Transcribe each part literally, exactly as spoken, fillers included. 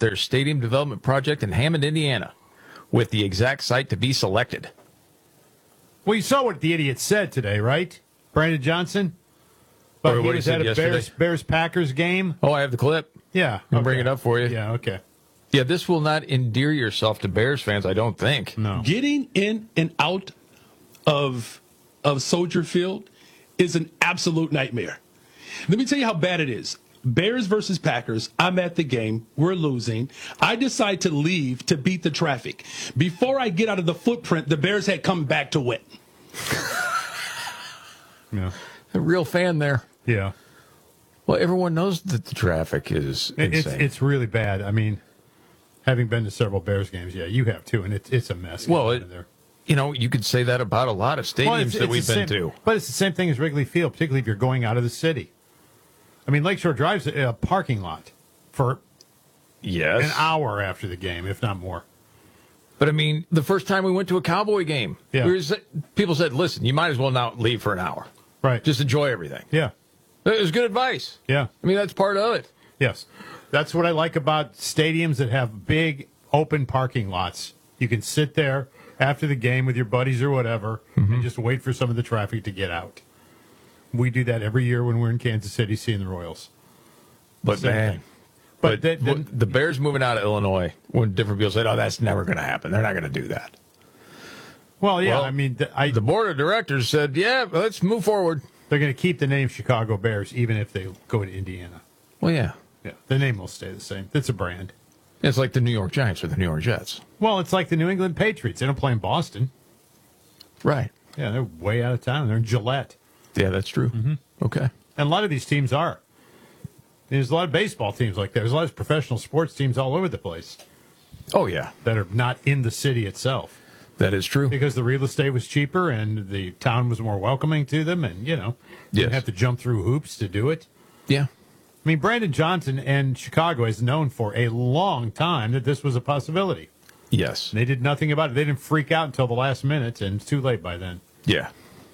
their stadium development project in Hammond, Indiana, with the exact site to be selected. Well, you saw what the idiot said today, right? Brandon Johnson? But Or he what he was said at a yesterday? Bears, Bears-Packers game. Oh, I have the clip. Yeah. I'll okay. bring it up for you. Yeah, okay. Yeah, this will not endear yourself to Bears fans, I don't think. No. Getting in and out of of Soldier Field is an absolute nightmare. Let me tell you how bad it is. Bears versus Packers. I'm at the game. We're losing. I decide to leave to beat the traffic. Before I get out of the footprint, the Bears had come back to win. Yeah. A real fan there. Yeah. Well, everyone knows that the traffic is It- It's insane. it's really bad. I mean, having been to several Bears games, yeah, you have too, and it's it's a mess. Well, getting it- in there. you know, you could say that about a lot of stadiums Well, it's- that it's we've the been same- to. But it's the same thing as Wrigley Field, particularly if you're going out of the city. I mean, Lakeshore Drive's a, a parking lot for Yes. an hour after the game, if not more. But, I mean, the first time we went to a Cowboy game, Yeah. we were, sa- people said, listen, you might as well not leave for an hour. Right. Just enjoy everything. Yeah. It was good advice. Yeah. I mean, that's part of it. Yes. That's what I like about stadiums that have big open parking lots. You can sit there after the game with your buddies or whatever and just wait for some of the traffic to get out. We do that every year when we're in Kansas City seeing the Royals. But, Same man, thing. but, But then- then- the Bears moving out of Illinois, when different people said, oh, that's never going to happen. They're not going to do that. Well, yeah, Well, I mean, th- I, The board of directors said, yeah, let's move forward. they're going to keep the name Chicago Bears even if they go to Indiana. Well, yeah. Yeah, the name will stay the same. It's a brand. It's like the New York Giants or the New York Jets. Well, it's like the New England Patriots. They don't play in Boston. Right. Yeah, they're way out of town. They're in Gillette. Yeah, that's true. Mm-hmm. Okay. And a lot of these teams are. There's a lot of baseball teams like that. There's a lot of professional sports teams all over the place Oh, yeah. that are not in the city itself That is true. because the real estate was cheaper and the town was more welcoming to them. And, you know, you Yes. didn't have to jump through hoops to do it. Yeah. I mean, Brandon Johnson and Chicago is known for a long time that this was a possibility. Yes. They did nothing about it. They didn't freak out until the last minute, and it's too late by then. Yeah.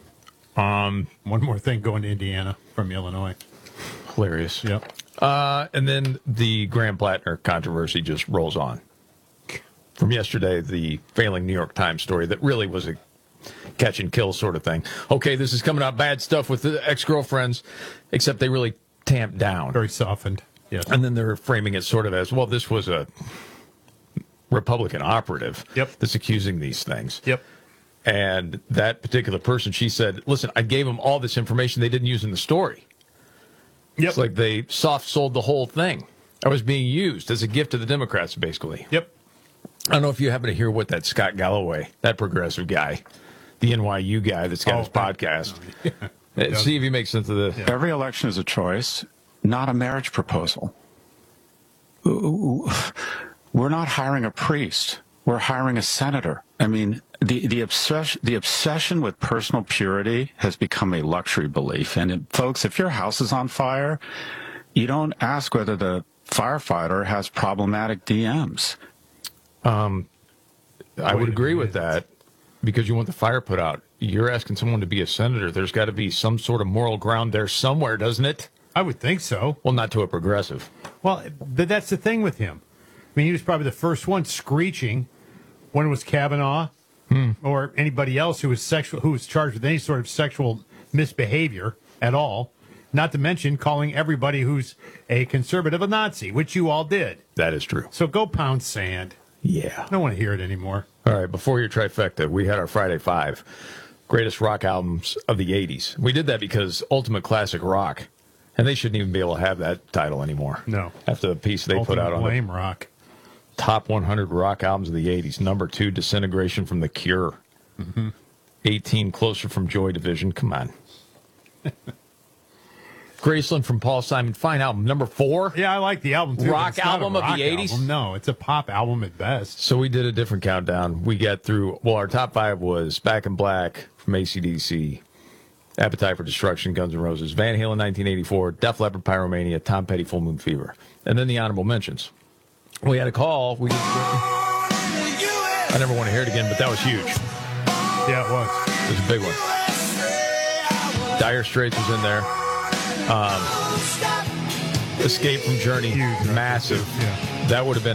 One more thing going to Indiana from Illinois. Hilarious. Yep. Uh, and then the Graham Plattner controversy just rolls on. From yesterday, the failing New York Times story that really was a catch and kill sort of thing. Okay, this is coming out bad stuff with the ex-girlfriends, except they really tamped down. Very softened. Yes. And then they're framing it sort of as, well, this was a Republican operative Yep. that's accusing these things. Yep. And that particular person, she said, listen, I gave them all this information they didn't use in the story. Yep. It's like they soft sold the whole thing. I was being used as a gift to the Democrats, basically. Yep. I don't know if you happen to hear what that Scott Galloway, that progressive guy, the N Y U guy that's got Oh, his podcast. Yeah. Uh, See if he makes sense of the. Every election is a choice, not a marriage proposal. We're not hiring a priest. We're hiring a senator. I mean, the, the obsession the obsession with personal purity has become a luxury belief. And it, folks, if your house is on fire, you don't ask whether the firefighter has problematic D Ms. I Wait would a agree with minute. that because you want the fire put out. You're asking someone to be a senator. There's got to be some sort of moral ground there somewhere, doesn't it? I would think so. Well, not to a progressive. Well, but that's the thing with him. I mean, he was probably the first one screeching when it was Kavanaugh or anybody else who was sexual, who was charged with any sort of sexual misbehavior at all. Not to mention calling everybody who's a conservative a Nazi, which you all did. That is true. So go pound sand. Yeah. I don't want to hear it anymore. All right, before your trifecta, we had our Friday Five greatest rock albums of the eighties. We did that because Ultimate Classic Rock, and they shouldn't even be able to have that title anymore. No. After the piece they put out on the Lame rock. top one hundred rock albums of the eighties. Number two, Disintegration from The Cure. Mm-hmm. eighteen, Closer from Joy Division. Come on. Graceland from Paul Simon. Fine album. Number four. Yeah, I like the album too. Rock but it's not a album of the rock eighties? album. No, it's a pop album at best. So we did a different countdown. We got through, well, our top five was Back in Black from A C D C, Appetite for Destruction, Guns N' Roses, Van Halen nineteen eighty-four, Def Leppard, Pyromania, Tom Petty, Full Moon Fever. And then the honorable mentions. We had a call. We I never want to hear it again, but that was huge. Yeah, it was. It was a big one. Dire Straits was in there. Um, Escape from Journey, Huge record, massive. too. Yeah. That would have been